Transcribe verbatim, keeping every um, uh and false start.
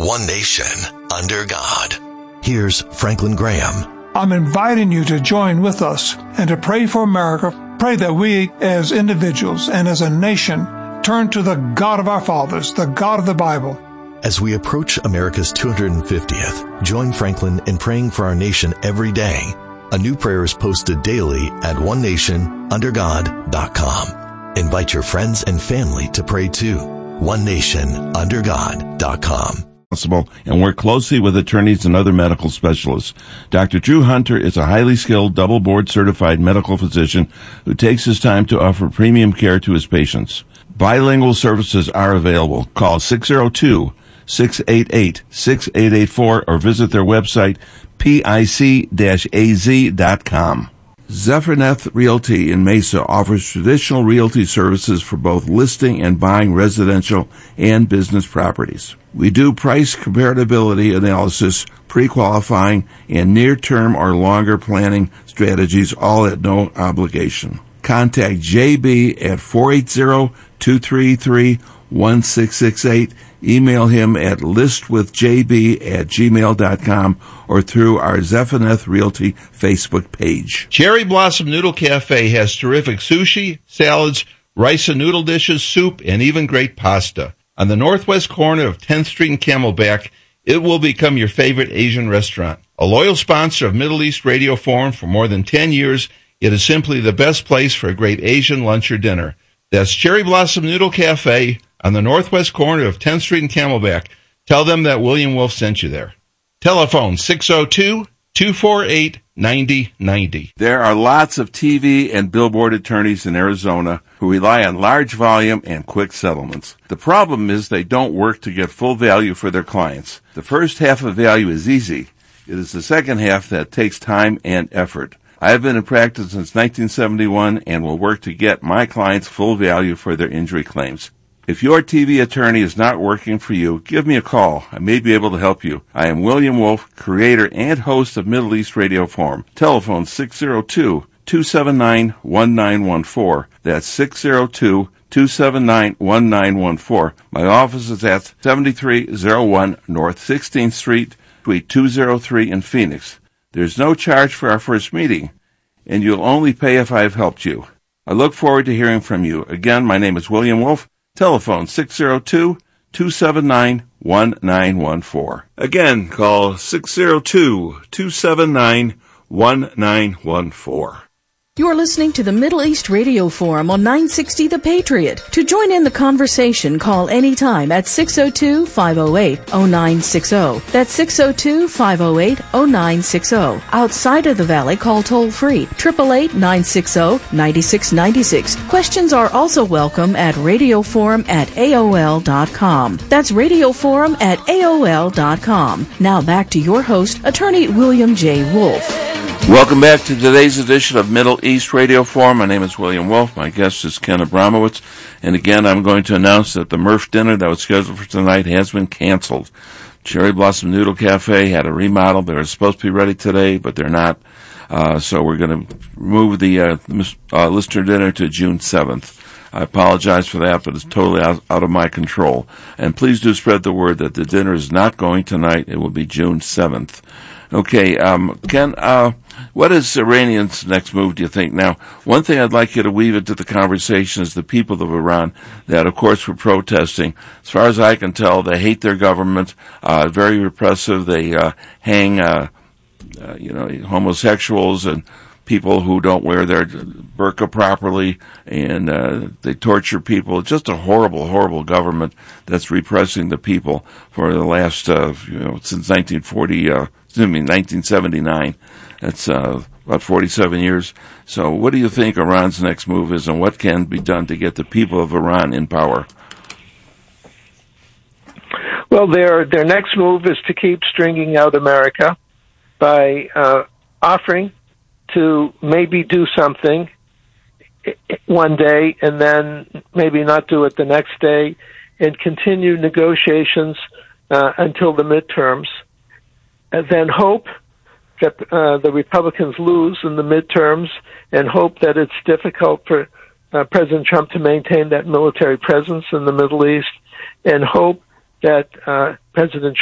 one nation, under God. Here's Franklin Graham. I'm inviting you to join with us and to pray for America. Pray that we as individuals and as a nation turn to the God of our fathers, the God of the Bible. As we approach America's two hundred fiftieth, join Franklin in praying for our nation every day. A new prayer is posted daily at one nation under god dot com. Invite your friends and family to pray too. one nation under god dot com. And work closely with attorneys and other medical specialists. Doctor Drew Hunter is a highly skilled, double board certified medical physician who takes his time to offer premium care to his patients. Bilingual services are available. Call six oh two, six eight eight, six eight eight four or visit their website, pic dash a z dot com. Zephyrneth Realty in Mesa offers traditional realty services for both listing and buying residential and business properties. We do price comparability analysis, pre-qualifying, and near-term or longer planning strategies, all at no obligation. Contact J B at four eight zero, two three three, one six six eight. Email him at listwithjb at gmail dot com or through our Zephyrneth Realty Facebook page. Cherry Blossom Noodle Cafe has terrific sushi, salads, rice and noodle dishes, soup, and even great pasta. On the northwest corner of tenth Street and Camelback, it will become your favorite Asian restaurant. A loyal sponsor of Middle East Radio Forum for more than ten years, it is simply the best place for a great Asian lunch or dinner. That's Cherry Blossom Noodle Cafe on the northwest corner of tenth Street and Camelback. Tell them that William Wolf sent you there. Telephone six oh two, two four eight, nine oh nine oh. There are lots of T V and billboard attorneys in Arizona who rely on large volume and quick settlements. The problem is they don't work to get full value for their clients. The first half of value is easy. It is the second half that takes time and effort. I have been in practice since nineteen seventy-one and will work to get my clients full value for their injury claims. If your T V attorney is not working for you, give me a call. I may be able to help you. I am William Wolf, creator and host of Middle East Radio Forum. Telephone six oh two, two seven nine, one nine one four. That's six oh two, two seven nine, one nine one four. My office is at seventy-three oh one North sixteenth Street, Suite two oh three in Phoenix. There's no charge for our first meeting, and you'll only pay if I've helped you. I look forward to hearing from you. Again, my name is William Wolf. Telephone six oh two, two seven nine, one nine one four. Again, call six oh two, two seven nine, one nine one four. You're listening to the Middle East Radio Forum on nine sixty The Patriot. To join in the conversation, call anytime at six oh two, five oh eight, oh nine six oh. That's six oh two, five oh eight, oh nine six oh. Outside of the Valley, call toll-free, eight eight eight, nine six oh, nine six nine six. Questions are also welcome at radioforum at A O L dot com. That's radioforum at A O L dot com. Now back to your host, Attorney William J. Wolf. Welcome back to today's edition of Middle East Radio Forum. My name is William Wolf. My guest is Ken Abramowitz. And again, I'm going to announce that the Murph dinner that was scheduled for tonight has been canceled. Cherry Blossom Noodle Cafe had a remodel. They were supposed to be ready today, but they're not. Uh, so we're going to move the uh, uh, listener dinner to June seventh. I apologize for that, but it's totally out, out of my control. And please do spread the word that the dinner is not going tonight. It will be June seventh. Okay, um, Ken, uh, what is Iranians' next move, do you think? Now, one thing I'd like you to weave into the conversation is the people of Iran that, of course, were protesting. As far as I can tell, they hate their government, uh, very repressive. They uh, hang, uh, uh, you know, homosexuals and people who don't wear their burqa properly, and uh, they torture people. It's just a horrible, horrible government that's repressing the people for the last, uh, you know, since nineteen forty, uh, excuse me, nineteen seventy-nine. That's uh, about forty-seven years. So what do you think Iran's next move is, and what can be done to get the people of Iran in power? Well, their their next move is to keep stringing out America by uh, offering to maybe do something one day and then maybe not do it the next day, and continue negotiations uh, until the midterms, and then hope that uh, the Republicans lose in the midterms, and hope that it's difficult for uh, President Trump to maintain that military presence in the Middle East, and hope that uh, President